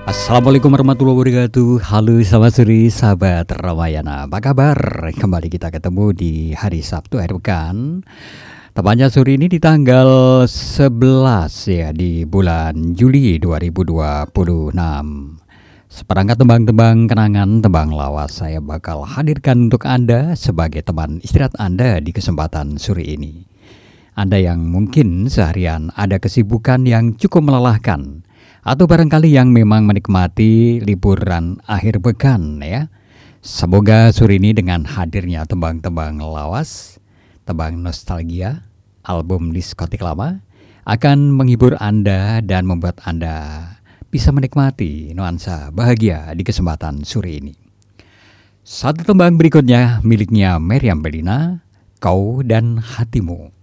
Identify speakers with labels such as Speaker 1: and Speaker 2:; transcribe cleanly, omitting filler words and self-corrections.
Speaker 1: Assalamualaikum warahmatullahi wabarakatuh. Halo selamat sore sahabat Ramayana. Apa kabar? Kembali kita ketemu di hari Sabtu akhir pekan. Tepatnya sore ini di tanggal 11 ya di bulan Juli 2026. Seperangkat tembang-tembang kenangan, tembang lawas saya bakal hadirkan untuk Anda sebagai teman istirahat Anda di kesempatan sore ini. Anda yang mungkin seharian ada kesibukan yang cukup melelahkan, atau barangkali yang memang menikmati liburan akhir pekan ya. Semoga sore ini dengan hadirnya tembang-tembang lawas, tembang nostalgia, album diskotik lama akan menghibur Anda dan membuat Anda bisa menikmati nuansa bahagia di kesempatan sore ini. Satu tembang berikutnya miliknya Meriam Bellina, Kau dan Hatimu.